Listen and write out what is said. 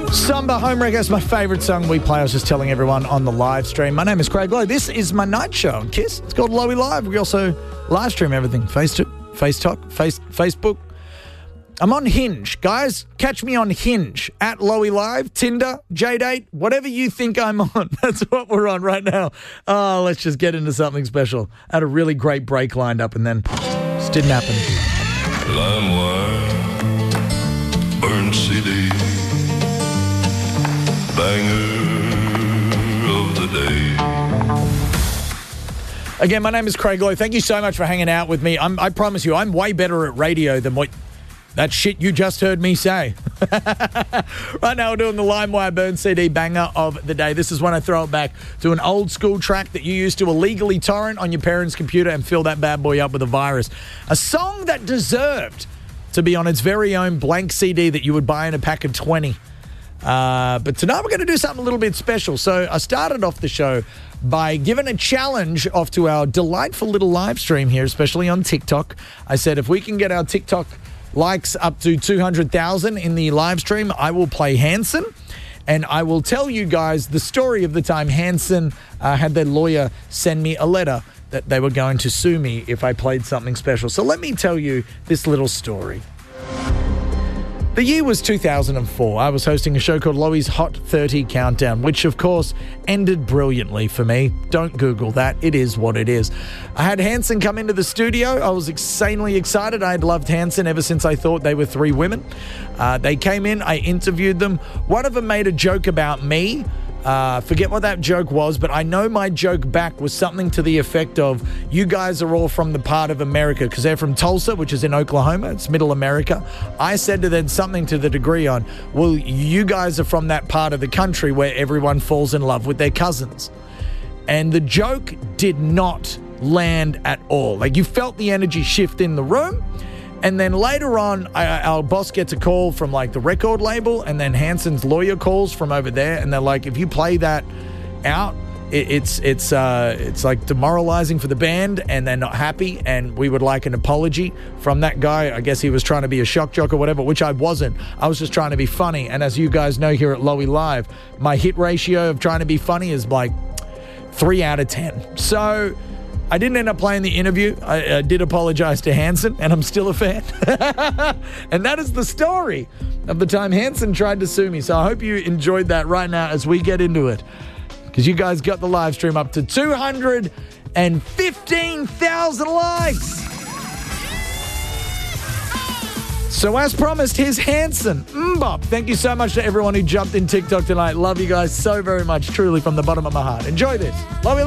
Samba Homewrecker is my favourite song we play. I was just telling everyone on the live stream. My name is Craig Lowe. This is my night show on KISS. It's called Lowy Live. We also live stream everything. Facebook. I'm on Hinge. Guys, catch me on Hinge. At Lowy Live, Tinder, J-Date, whatever you think I'm on. That's what we're on right now. Oh, let's just get into something special. I had a really great break lined up and then just didn't happen. LimeWire, burn CD, banger of the day. Again, my name is Craig Lowe. Thank you so much for hanging out with me. I promise you, I'm way better at radio than what that shit you just heard me say. Right now, we're doing the LimeWire Burn CD banger of the day. This is when I throw it back to an old school track that you used to illegally torrent on your parents' computer and fill that bad boy up with a virus. A song that deserved to be on its very own blank CD that you would buy in a pack of 20. But tonight we're going to do something a little bit special. So I started off the show by giving a challenge off to our delightful little live stream here, especially on TikTok. I said if we can get our TikTok likes up to 200,000 in the live stream, I will play Hanson. And I will tell you guys the story of the time Hanson had their lawyer send me a letter that they were going to sue me if I played something special. So let me tell you this little story. The year was 2004. I was hosting a show called Lowy's Hot 30 Countdown, which of course ended brilliantly for me. Don't Google that. It is what it is. I had Hanson come into the studio. I was insanely excited. I had loved Hanson ever since I thought they were three women. They came in. I interviewed them. One of them made a joke about me. Forget what that joke was, but I know my joke back was something to the effect of, you guys are all from the part of America, because they're from Tulsa, which is in Oklahoma. It's middle America. I said to them something to the degree on, well, you guys are from that part of the country where everyone falls in love with their cousins. And the joke did not land at all. Like, you felt the energy shift in the room. And then later on, our boss gets a call from like the record label, and then Hanson's lawyer calls from over there, and they're like, if you play that out, it's like demoralizing for the band, and they're not happy, and we would like an apology from that guy. I guess he was trying to be a shock jock or whatever, which I wasn't. I was just trying to be funny. And as you guys know here at Lowy Live, my hit ratio of trying to be funny is like 3 out of 10. So I didn't end up playing the interview. I did apologize to Hanson, and I'm still a fan. And that is the story of the time Hanson tried to sue me. So I hope you enjoyed that right now as we get into it, because you guys got the live stream up to 215,000 likes. So as promised, here's Hanson. Mbop. Thank you so much to everyone who jumped in TikTok tonight. Love you guys so very much, truly, from the bottom of my heart. Enjoy this. Love you.